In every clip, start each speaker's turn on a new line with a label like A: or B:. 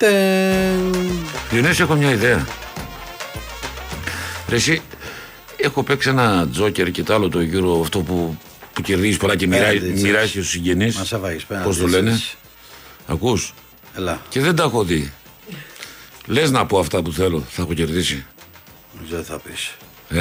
A: Διονύση, έχω μια ιδέα. Ρε εσύ, έχω παίξει ένα τζόκερ και το άλλο το γύρο αυτό που κερδίζει πολλά και μοιράζει στους συγγενείς.
B: Μας έφαγες πέρα.
A: Πώς το λένε. Ακούς.
B: Έλα.
A: Και δεν τα έχω δει. Λες να πω αυτά που θέλω, θα έχω κερδίσει.
B: Δεν ξέρω τι θα πεις.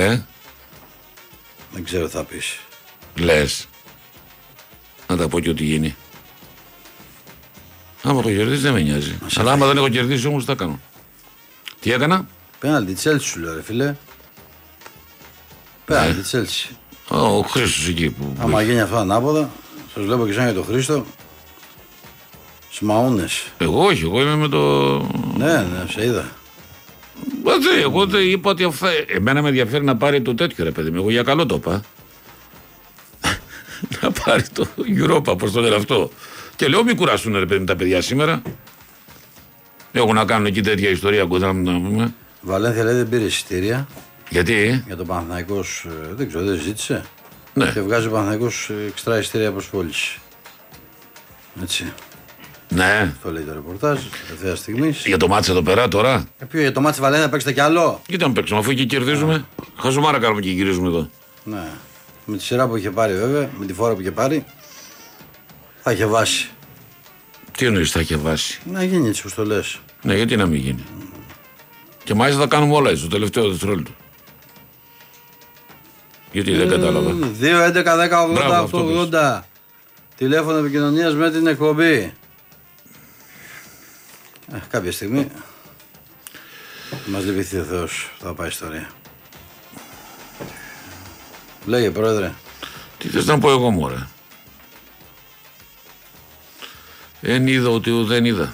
B: Δεν ξέρω τι θα πεις.
A: Λες. Να τα πω και ό,τι γίνει. Άμα το κερδίσει δεν με νοιάζει. Αλλά άμα δεν έχω κερδίσει όμως θα κάνω. Τι έκανα.
B: Πέναλτι Τσέλσι σου λέω ρε φίλε. Πέναλτι Τσέλσι.
A: Ο Χρήστος εκεί που.
B: Άμα γίνει αυτό ανάποδα, σας βλέπω και σαν για τον Χρήστο. Σμαούνες.
A: Εγώ όχι, εγώ είμαι με το.
B: Ναι, σε είδα.
A: Εγώ δεν είπα ότι αυτά. Εμένα με ενδιαφέρει να πάρει το τέτοιο ρε παιδί μου. Εγώ για καλό το είπα. Να πάρει το Europa, πώς το λένε αυτό. Και λέω μην κουράσουν ρε παιδί μου τα παιδιά σήμερα. Έχουν να κάνουν εκεί τέτοια ιστορία κοντά μου να πούμε.
B: Βαλένθια λέει δεν πήρε εισιτήρια.
A: Γιατί?
B: Για τον Παναθηναϊκός δεν ξέρω, δεν ζήτησε.
A: Ναι.
B: Και βγάζει ο Παναθηναϊκός εξτρά εισιτήρια προς πώληση. Έτσι.
A: Ναι.
B: Το λέει το ρεπορτάζ, τελευταία στιγμή.
A: Για το μάτς εδώ πέρα τώρα.
B: Ποιο για το μάτς Βαλένθια παίξετε κι άλλο.
A: Κοίτα να παίξουμε, αφού εκεί κερδίζουμε. Χαζομάρα κάνουμε και γυρίζουμε εδώ.
B: Ναι. Με τη σειρά που είχε πάρει βέβαια, με τη φορά που είχε πάρει, θα είχε βάσει.
A: Τι εννοείς θα είχε βάσει.
B: Να γίνει έτσι όπως το λες.
A: Ναι, γιατί να μην γίνει. Και μάλιστα θα κάνουμε όλα έτσι, το τελευταίο δευτερόλεπτο. Γιατί δεν κατάλαβα.
B: 2-11-10-80-80. Τηλέφωνο επικοινωνίας με την εκπομπή. Κάποια στιγμή μας λυπηθεί ο Θεός, θα πάει ιστορία. Λέγε πρόεδρε.
A: Τι θες να πω εγώ μωρέ. Εν είδα ότι δεν είδα.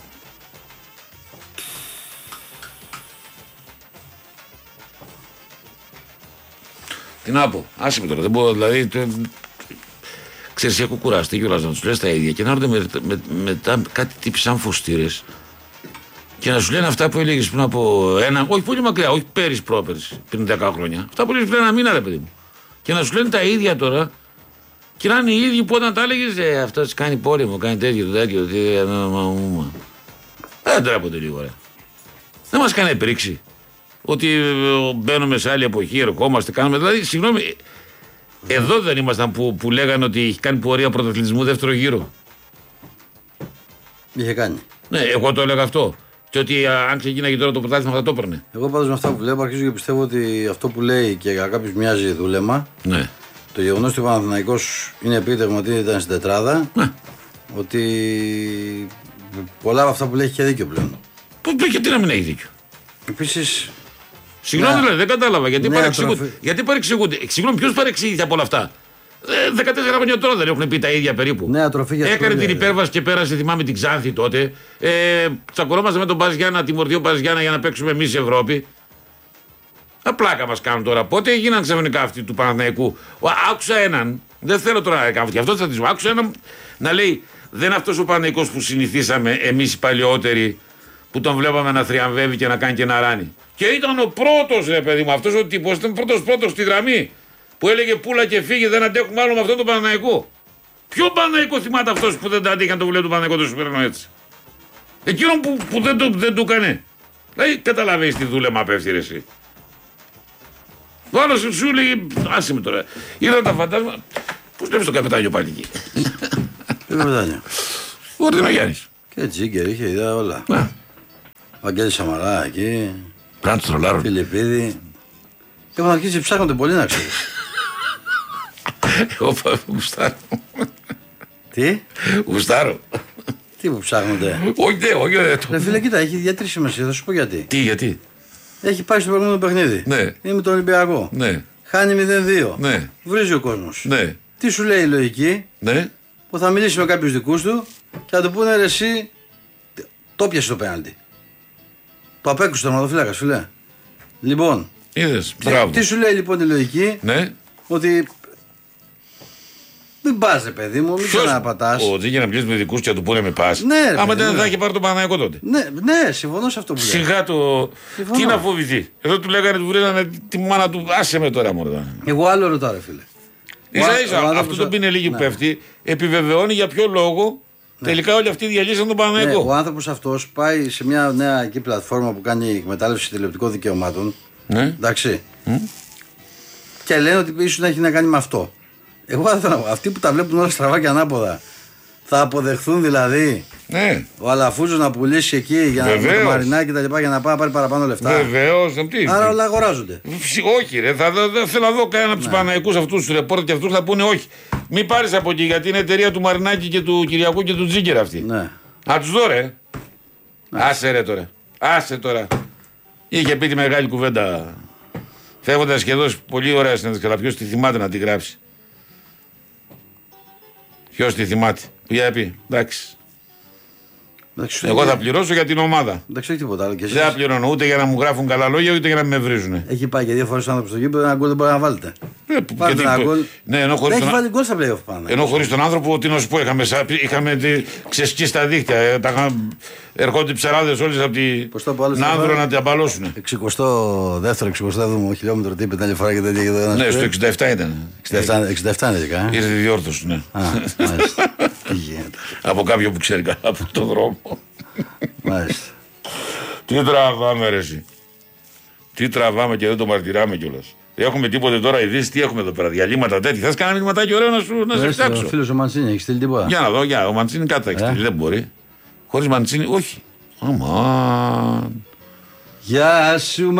A: Τι να πω, άσε με τώρα, δεν μπορώ, δηλαδή ξέρεις έχω κουραστεί κιόλας να τους λες τα ίδια και να έρχονται μετά κάτι τύποι σαν φωστήρες και να σου λένε αυτά που έλεγες πριν από όχι πολύ μακριά, όχι πέρυσι πρόπερσι, πριν 10 χρόνια, αυτά που έλεγες πριν ένα μήνα ρε παιδί μου και να σου λένε τα ίδια τώρα και να είναι οι ίδιοι που όταν τα έλεγες αυτός κάνει πόλεμο, κάνει τέτοιο, δεν τρέπονται λίγο ρε. Δεν μας κάνει πρίξη. Ότι μπαίνουμε σε άλλη εποχή, ερχόμαστε, κάνουμε. Δηλαδή, συγγνώμη, εδώ δεν ήμασταν που λέγανε ότι έχει κάνει πορεία πρωταθλητισμού δεύτερο γύρο.
B: Είχε κάνει.
A: Ναι, εγώ το έλεγα αυτό. Και ότι αν ξεκίναγε τώρα το πρωτάθλημα θα το έπαιρνε.
B: Εγώ πάντως με αυτά που βλέπω αρχίζω και πιστεύω ότι αυτό που λέει και για κάποιους μοιάζει δούλεμα.
A: Ναι.
B: Το γεγονός ότι ο Παναθηναϊκός είναι επίτευγμα ότι ήταν στην τετράδα.
A: Ναι.
B: Ότι πολλά από αυτά που λέει έχει και δίκιο πλέον.
A: Γιατί να μην έχει δίκιο.
B: Επίσης.
A: Συγγνώμη, δεν κατάλαβα. Γιατί παρεξηγούνται. Συγγνώμη, ποιος παρεξηγήθηκε από όλα αυτά. 14 χρόνια τώρα δεν έχουν πει τα ίδια περίπου.
B: Νέα τροφή για
A: έκανε την υπέρβαση και πέρασε, θυμάμαι την Ξάνθη τότε. Τσακωνόμαστε με τον Παζιάννα, τιμωρηθεί ο Παζιάννα για να παίξουμε εμείς Ευρώπη. Απλάκα μας κάνουν τώρα. Πότε έγιναν ξαφνικά αυτοί του Παναθηναϊκού. Άκουσα έναν, δεν θέλω τώρα να κάνω αυτό, θα τη άκουσα έναν να λέει δεν είναι αυτός ο Παναθηναϊκός που συνηθίσαμε εμείς οι παλιότεροι που τον βλέπαμε να θριαμβεύει και να κάνει και να ράνει. Και ήταν ο πρώτος ρε παιδί μου, αυτός ο τύπος ήταν πρώτος στη γραμμή. Που έλεγε πούλα και φύγε, δεν αντέχουμε άλλο με αυτό το Παναθηναϊκό. Ποιο Παναθηναϊκό θυμάται αυτός που δεν τα αντέχει να το βλέπει το Παναθηναϊκό το σου έτσι. Εκείνον που δεν του έκανε. Δηλαδή καταλαβαίνεις τι δούλεμα πέφτει ρε εσύ. Ο άλλος σου λέγει, άσε με τώρα. Είδα τα φαντάσματα. Πώς βλέπεις το καπετάνιο πάλι εκεί.
B: Τι καπετάνιο.
A: Ο Ορδινογιάννης.
B: Και Τζίγκερ είχε, είδα όλα. Βαγγέλη Σαμαρά εκεί.
A: Πράντς τρολάρων.
B: Φιλιππίδη. Έχουν αρχίσει ψάχνονται πολύ να ξέρεις.
A: Εγώ γουστάρω.
B: Τι?
A: Γουστάρω.
B: Τι που ψάχνονται.
A: Όχι.
B: Ρε φίλε, κοίτα, έχει ιδιαίτερη σημασία, θα σου πω γιατί.
A: Τι, γιατί.
B: Έχει πάει στο προηγούμενο παιχνίδι.
A: Ναι.
B: Είναι με τον Ολυμπιακό.
A: Ναι.
B: Χάνει 0-2.
A: Ναι.
B: Βρίζει ο κόσμος.
A: Ναι.
B: Τι σου λέει η λογική.
A: Ναι.
B: Που θα μιλήσει με κάποιους δικούς του και θα του πούνε ρε εσύ. Το πιασε το πέναλτι. Το απέκουσε το τερματοφύλακας, φίλε. Λοιπόν.
A: Είδες, μπράβο.
B: Τι σου λέει λοιπόν η λογική.
A: Ναι.
B: Ότι. Μην πας ρε παιδί μου, μην ξαναπατάς.
A: Ο Τζίγκερ να πιέσει με δικούς και να του πούνε με πας.
B: Ναι, ρε,
A: άμα
B: παιδί,
A: δεν θα είχε πάρει τον Παναθηναϊκό τότε.
B: Ναι, συμφωνώ σε αυτό που λέει.
A: Σιγά το. Τι να φοβηθεί. Εδώ του λέγανε, του βρήκανε τη μάνα του. Άσε με τώρα μόνο.
B: Εγώ άλλο ρωτάω, ρε φίλε.
A: Ίσα αυτό το πίνελίγι που πέφτει επιβεβαιώνει για ποιο λόγο Τελικά όλοι αυτοί διαλύσαν τον Παναθηναϊκό.
B: Ο άνθρωπος αυτός πάει σε μια νέα εκεί πλατφόρμα που κάνει εκμετάλλευση τηλεοπτικών δικαιωμάτων.
A: Ναι.
B: Εντάξει. Και λένε ότι ίσως έχει να κάνει με αυτό. Εγώ δεν θέλω. Αυτοί που τα βλέπουν όλα στραβά και ανάποδα θα αποδεχθούν δηλαδή.
A: Ναι.
B: Ο Αλαφούζος να πουλήσει εκεί για να βγει το Μαρινάκι και τα λοιπά για να πάει να πάρει παραπάνω λεφτά.
A: Βεβαίως.
B: Άρα όλα αγοράζονται.
A: Όχι, ρε. Δεν θέλω να δω κανένα από τους Παναθηναϊκούς αυτούς του ρεπόρτερ και αυτούς θα πούνε όχι. Μην πάρεις από εκεί γιατί είναι εταιρεία του Μαρινάκη και του Κυριακού και του Τζίγκερ αυτή.
B: Ναι.
A: Να τους δω, ρε. Άσε ρε τώρα. Άσε τώρα. Είχε πει τη μεγάλη κουβέντα. Φεύγοντας και εδώ πολύ ωραία συνέντευξη, αλλά ποιος τη θυμάται να τη γράψει. Ποιος τη θυμάται. Για πει. Εντάξει. Εγώ θα πληρώσω για την ομάδα.
B: Εντάξει, όχι τίποτα άλλο.
A: Δεν θα πληρώνω ούτε για να μου γράφουν καλά λόγια ούτε για να με βρίζουν.
B: Έχει πάει και 2 φορές ο άνθρωπος στο γήπεδο, ένα γκολ δεν μπορεί να βάλετε.
A: Βάλτε ένα γκολ. Ναι, ενώ χωρίς
B: έχει βάλει γκολ στα play-off πάνω.
A: Ενώ χωρίς τον άνθρωπο, τι να σου πω, είχαμε ξεσκίσει τα δίχτυα. Ερχόνται οι ψαράδες όλες από την Άνδρο να την απαλώσουν.
B: 62ο, 67ο χιλιόμετρο τι είπε την άλλη φορά και τέτοια.
A: Ναι, στο 67 ήταν.
B: 67 είναι δικά.
A: Ήρθε η διόρθωση, ναι.
B: Τι γίνεται.
A: Από κάποιον που ξέρει καλά από τον δρόμο.
B: Μάλιστα.
A: Τι τραβάμε, ρε εσύ. Τι τραβάμε και δεν το μαρτυράμε κιόλας. Έχουμε τίποτε τώρα ειδήσεις, τι έχουμε εδώ πέρα, διαλύματα τέτοια. Θα κάνω ένα μηνυματάκι ωραίο να σε φτιάξω.
B: Ο φίλος ο Μαντσίνη έχει στείλει τίποτα.
A: Για να δω, ο Μαντσίνη κάτι θα έχει στείλει, δεν μπορεί. Χωρίς Μαντσίνη, όχι. Αμάν.
B: Γεια σου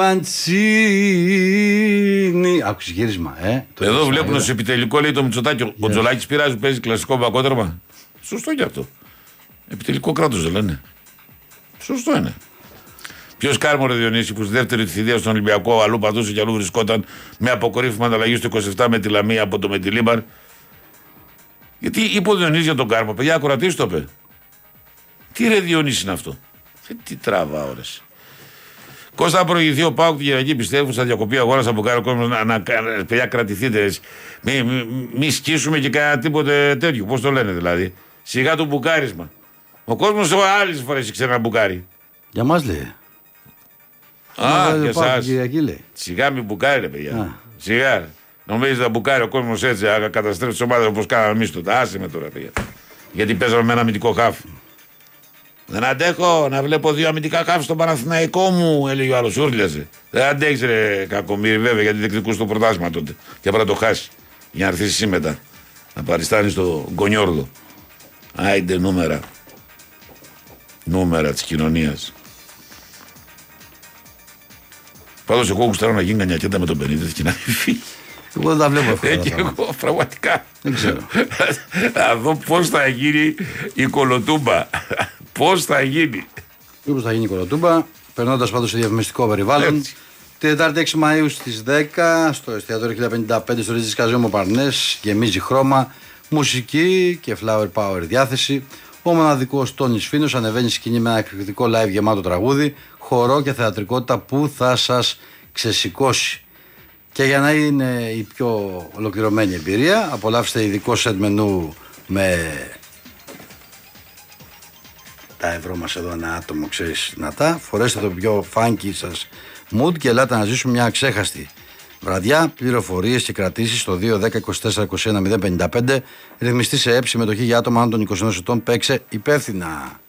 B: Μαντσίνη. Άκουσε γύρισμα,
A: Εδώ βλέπουν στο επιτελικό, λέει το Μητσοτάκη. Ο Τζολάκης πειράζει, παίζει κλασικό μπακότρεμα. Σωστό και αυτό. Επιτελικό κράτος δεν λένε. Σωστό είναι. Ποιος Κάρμο Διονύση που στη δεύτερη θητεία στον Ολυμπιακό αλλού πατούσε και αλλού βρισκόταν με αποκορύφημα ανταλλαγή στο 27 με τη Λαμία από το Μετιλίμπαρ. Γιατί είπε ο Διονύσης για τον Κάρμο, παιδιά, ακροατής το είπε. Τι ρε Διονύση είναι αυτό. Τι τραβά ώρες. Κώστα, θα προηγηθεί ο Πάοκ την Κυριακή, πιστεύω θα διακοπεί αγώνα από κάτω κόσμο παιδιά, κρατηθείτε. Μη σκίσουμε και κανένα τίποτε τέτοιο. Πώς το λένε δηλαδή. Σιγά το μπουκάρισμα. Ο κόσμος άλλες φορές ήξερε να μπουκάρει.
B: Για μας λέει.
A: Για εσάς. Σιγά μην μπουκάρει, ρε παιδιά. Σιγά. Νομίζετε να μπουκάρει ο κόσμος έτσι, να καταστρέψει τις ομάδες όπως κάναμε εμείς τότε. Άσε με τώρα, παιδιά. Γιατί παίζαμε με ένα αμυντικό χάφ. Δεν αντέχω να βλέπω 2 αμυντικά χάφ στον Παναθηναϊκό μου, έλεγε ο άλλος. Ούρλιαζε. Δεν αντέχεις, ρε κακομοίρη, βέβαια, γιατί διεκδικούσε το πρωτάθλημα τότε. Και πρέπει να το χάσει. Για να έρθει εσύ μετά. Να παριστάνει στο γκονιόρδο. Άιντε νούμερα. Νούμερα της κοινωνίας. Πάντως εγώ γουστάρω να γίνει κανένα κέντα με τον Πενίδη και να φύγει.
B: Εγώ δεν τα βλέπω αυτά.
A: Και εγώ πραγματικά.
B: Δεν ξέρω.
A: Να δω πώς θα γίνει η κολοτούμπα. Πώς θα γίνει.
B: Πώς θα γίνει η κολοτούμπα. Περνώντας πάντως σε διαφημιστικό περιβάλλον. Τη Τετάρτη 6 Μαΐου στις 10 στο εστιατόριο 1055 στο Ρίζης Καζόμο Παρνές. Γεμίζει χρώμα, μουσική και flower power διάθεση. Ο μοναδικός Τόνις Φίνος ανεβαίνει στη σκηνή με ένα εκπληκτικό live γεμάτο τραγούδι, χορό και θεατρικότητα που θα σας ξεσηκώσει. Και για να είναι η πιο ολοκληρωμένη εμπειρία, απολαύστε ειδικό σετ μενού με τα ευρώ μας εδώ ένα άτομο, ξέρεις, δυνατά. Φορέστε το πιο funky σας mood και ελάτε να ζήσουμε μια αξέχαστη βραδιά. Πληροφορίες και κρατήσεις στο 210-24-21-055. Ρυθμιστή σε έψη, συμμετοχή για άτομα άνω των 21 ετών. Παίξε υπεύθυνα.